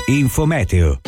Infometeo.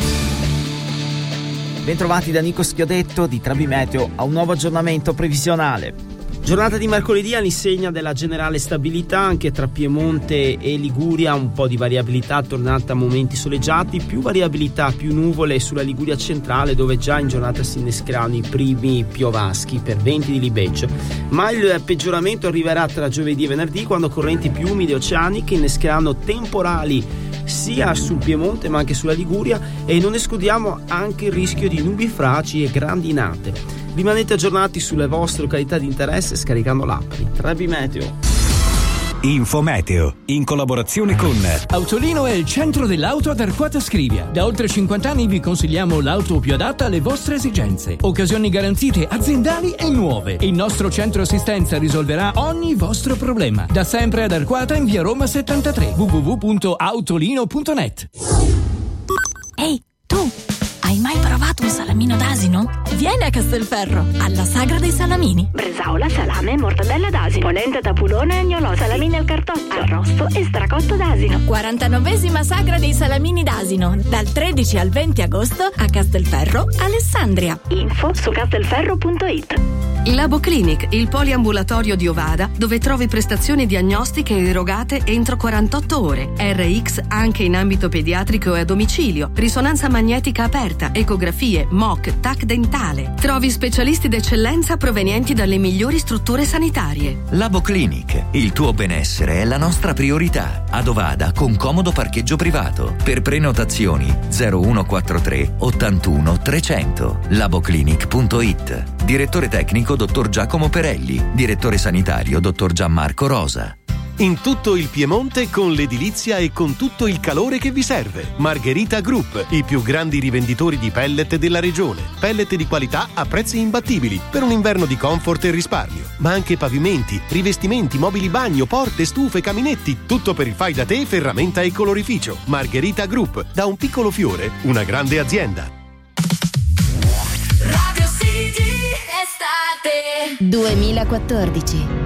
Bentrovati da Nico Schiodetto di Trabi Meteo a un nuovo aggiornamento previsionale. Giornata di mercoledì all'insegna della generale stabilità, anche tra Piemonte e Liguria un po' di variabilità alternata a momenti soleggiati, più variabilità, più nuvole sulla Liguria centrale, dove già in giornata si innescheranno i primi piovaschi per venti di libeccio, ma il peggioramento arriverà tra giovedì e venerdì, quando correnti più umide oceaniche innescheranno temporali sia sul Piemonte ma anche sulla Liguria, e non escludiamo anche il rischio di nubifragi e grandinate. Rimanete aggiornati sulle vostre località di interesse scaricando l'app di Trabi Meteo. Infometeo, in collaborazione con Autolino è il centro dell'auto ad Arquata Scrivia. Da oltre 50 anni vi consigliamo l'auto più adatta alle vostre esigenze. Occasioni garantite aziendali e nuove. Il nostro centro assistenza risolverà ogni vostro problema. Da sempre ad Arquata in via Roma 73. www.autolino.net. Ehi, tu! Hai mai provato un salamino d'asino? Vieni a Castelferro, alla Sagra dei Salamini. Bresaola, salame, mortadella d'asino, polenta, tapulone e agnolotti, salamini al cartoccio, arrosto e stracotto d'asino. 49esima Sagra dei Salamini d'asino, dal 13 al 20 agosto a Castelferro, Alessandria. Info su castelferro.it. Labo Clinic, il poliambulatorio di Ovada, dove trovi prestazioni diagnostiche erogate entro 48 ore. RX anche in ambito pediatrico e a domicilio. Risonanza magnetica aperta, ecografie, MOC, TAC dentale. Trovi specialisti d'eccellenza provenienti dalle migliori strutture sanitarie. Labo Clinic, il tuo benessere è la nostra priorità. Ad Ovada con comodo parcheggio privato. Per prenotazioni 0143 81 300. laboclinic.it. Direttore tecnico dottor Giacomo Perelli, direttore sanitario dottor Gianmarco Rosa. In tutto il Piemonte con l'edilizia e con tutto il calore che vi serve. Margherita Group, i più grandi rivenditori di pellet della regione. Pellet di qualità a prezzi imbattibili per un inverno di comfort e risparmio. Ma anche pavimenti, rivestimenti, mobili bagno, porte, stufe, caminetti, tutto per il fai da te, ferramenta e colorificio. Margherita Group, da un piccolo fiore, una grande azienda. Radio City Estate 2014.